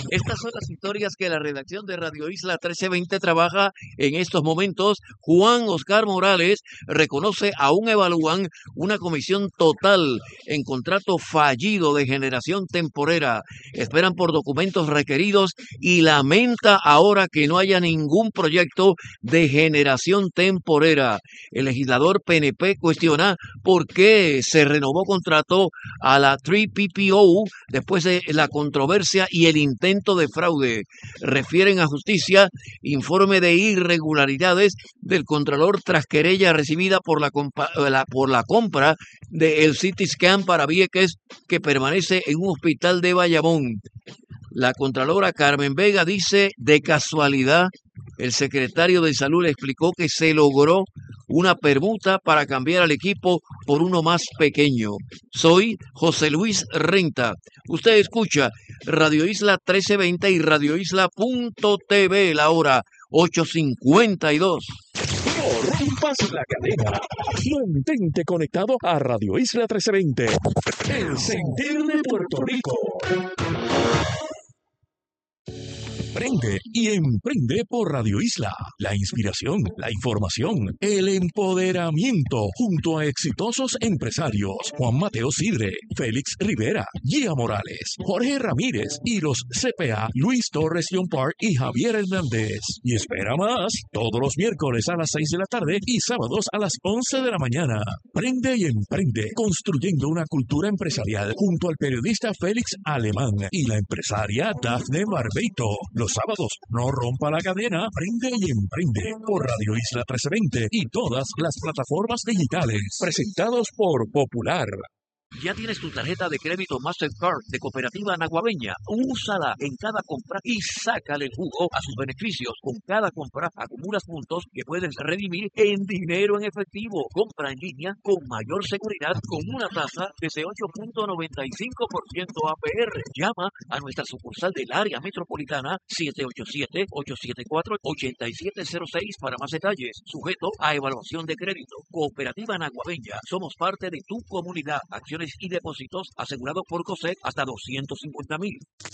Estas son las historias que la redacción de Radio Isla 1320 trabaja en estos momentos. Juan Oscar Morales reconoce aún evalúan una comisión total en contrato fallido de generación temporera. Esperan por documentos requeridos y lamenta ahora que no haya ningún proyecto de generación temporera. El legislador PNP cuestiona por qué se renovó contrato a la 3PPO después de la controversia y el intento de fraude. Refieren a justicia informe de irregularidades del Contralor tras querella recibida por la compra del CT Scan para Vieques que permanece en un hospital de Bayamón. La Contralora Carmen Vega dice, de casualidad, el secretario de Salud le explicó que se logró una permuta para cambiar al equipo por uno más pequeño. Soy José Luis Renta. Usted escucha Radio Isla 1320 y radioisla.tv, la hora 8:52. No rompas la cadena. Mantente conectado a Radio Isla 1320. El sentir de Puerto Rico. Prende y emprende por Radio Isla. La inspiración, la información, el empoderamiento junto a exitosos empresarios Juan Mateo Sidre, Félix Rivera, Gia Morales, Jorge Ramírez y los CPA Luis Torres John Park y Javier Hernández. Y espera más, todos los miércoles a las 6 de la tarde y sábados a las 11 de la mañana. Prende y emprende, construyendo una cultura empresarial junto al periodista Félix Alemán y la empresaria Dafne Barbeito. Los sábados, no rompa la cadena, prende y emprende por Radio Isla 1320 y todas las plataformas digitales. Presentados por Popular. Ya tienes tu tarjeta de crédito Mastercard de Cooperativa Naguabeña. Úsala en cada compra y sácale el jugo a sus beneficios. Con cada compra acumulas puntos que puedes redimir en dinero en efectivo. Compra en línea con mayor seguridad con una tasa desde 8.95% APR. Llama a nuestra sucursal del área metropolitana 787-874-8706 para más detalles. Sujeto a evaluación de crédito. Cooperativa Naguabeña. Somos parte de tu comunidad. Acciones y depósitos asegurados por COSEC hasta $250,000.